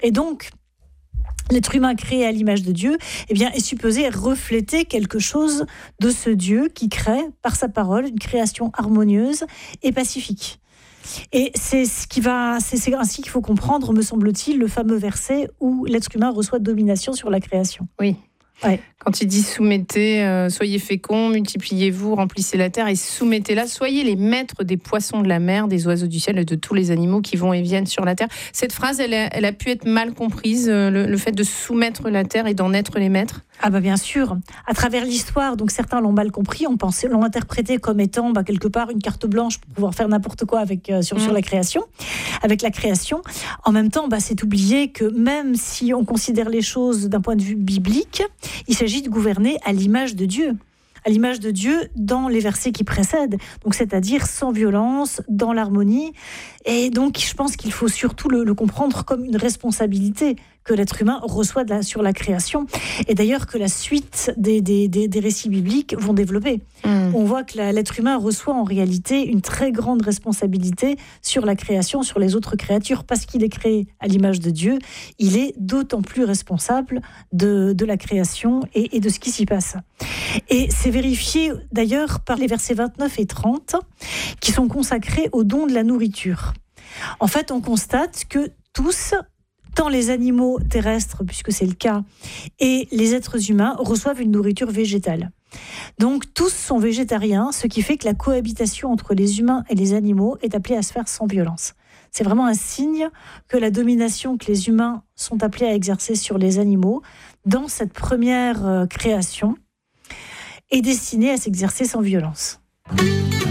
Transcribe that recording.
Et donc, l'être humain créé à l'image de Dieu, eh bien, est supposé refléter quelque chose de ce Dieu qui crée, par sa parole, une création harmonieuse et pacifique. Et c'est ainsi qu'il faut comprendre, me semble-t-il, le fameux verset où l'être humain reçoit domination sur la création. Oui. Ouais. Quand il dit soumettez, soyez féconds, multipliez-vous, remplissez la terre et soumettez-la, soyez les maîtres des poissons de la mer, des oiseaux du ciel et de tous les animaux qui vont et viennent sur la terre. Cette phrase, elle a pu être mal comprise, le fait de soumettre la terre et d'en être les maîtres. Ah bah bien sûr, à travers l'histoire, donc certains l'ont mal compris, l'ont interprété comme étant quelque part une carte blanche pour pouvoir faire n'importe quoi sur la création, avec la création. En même temps, c'est oublier que même si on considère les choses d'un point de vue biblique, il s'agit de gouverner à l'image de Dieu. À l'image de Dieu dans les versets qui précèdent, donc c'est-à-dire sans violence, dans l'harmonie. Et donc je pense qu'il faut surtout le comprendre comme une responsabilité que l'être humain reçoit sur la création. Et d'ailleurs que la suite des récits bibliques vont développer. On voit que l'être humain reçoit en réalité une très grande responsabilité sur la création, sur les autres créatures, parce qu'il est créé à l'image de Dieu. Il est d'autant plus responsable de la création et de ce qui s'y passe. Et c'est vérifié d'ailleurs par les versets 29 et 30 qui sont consacrés au don de la nourriture. En fait, on constate que tous, tant les animaux terrestres, puisque c'est le cas, et les êtres humains reçoivent une nourriture végétale. Donc tous sont végétariens, ce qui fait que la cohabitation entre les humains et les animaux est appelée à se faire sans violence. C'est vraiment un signe que la domination que les humains sont appelés à exercer sur les animaux dans cette première création est destinée à s'exercer sans violence.